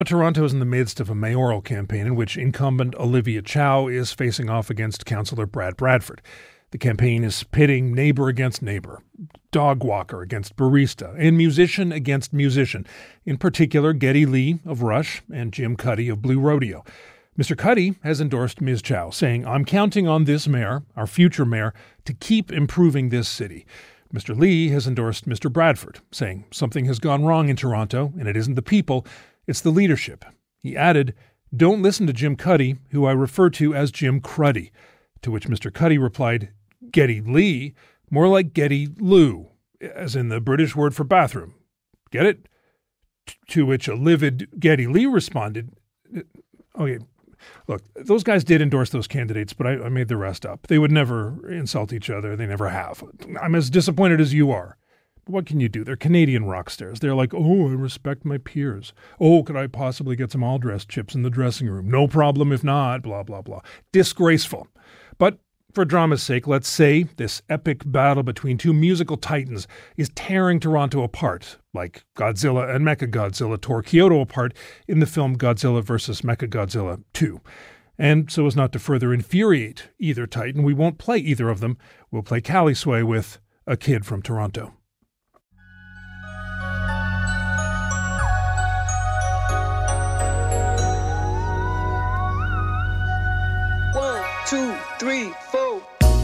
Toronto is in the midst of a mayoral campaign in which incumbent Olivia Chow is facing off against Councillor Brad Bradford. The campaign is pitting neighbor against neighbor, dog walker against barista, and musician against musician, in particular Geddy Lee of Rush and Jim Cuddy of Blue Rodeo. Mr. Cuddy has endorsed Ms. Chow, saying, "I'm counting on this mayor, our future mayor, to keep improving this city." Mr. Lee has endorsed Mr. Bradford, saying, "Something has gone wrong in Toronto, and it isn't the people, it's the leadership." He added, "Don't listen to Jim Cuddy, who I refer to as Jim Cruddy," to which Mr. Cuddy replied, "Geddy Lee, more like Geddy Loo, as in the British word for bathroom. Get it?" To which a livid Geddy Lee responded, "Okay, look, those guys did endorse those candidates, but I made the rest up. They would never insult each other. They never have. I'm as disappointed as you are. But what can you do? They're Canadian rock stars. They're like, oh, I respect my peers. Oh, could I possibly get some all-dressed chips in the dressing room? No problem if not, blah, blah, blah." Disgraceful. But for drama's sake, let's say this epic battle between two musical titans is tearing Toronto apart, like Godzilla and Mechagodzilla tore Kyoto apart in the film Godzilla vs. Mechagodzilla 2. And so as not to further infuriate either titan, we won't play either of them. We'll play Cali Sway with A Kid from Toronto.